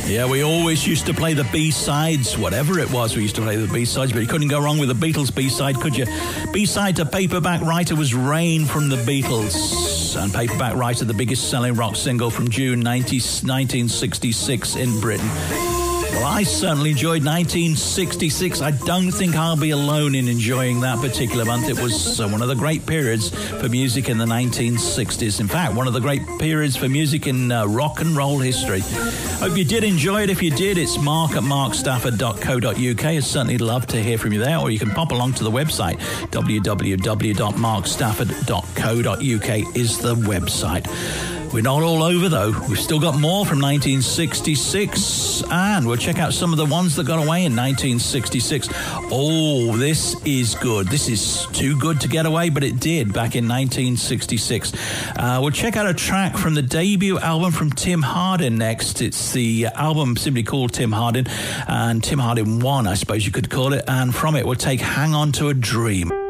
Yeah, we always used to play the B-sides, whatever it was, we used to play the B-sides, but you couldn't go wrong with the Beatles B-side, could you? B-side to Paperback Writer was Rain from the Beatles, and Paperback Writer, the biggest selling rock single from June 1966 in Britain. Well, I certainly enjoyed 1966. I don't think I'll be alone in enjoying that particular month. It was one of the great periods for music in the 1960s. In fact, one of the great periods for music in rock and roll history. Hope you did enjoy it. If you did, it's mark@markstafford.co.uk. I'd certainly love to hear from you there, or you can pop along to the website. www.markstafford.co.uk is the website. We're not all over, though. We've still got more from 1966, and we'll check out some of the ones that got away in 1966. Oh, this is good. This is too good to get away, but it did back in 1966. We'll check out a track from the debut album from Tim Hardin next. It's the album simply called Tim Hardin, and Tim Hardin 1, I suppose you could call it, and from it we'll take Hang On to a Dream.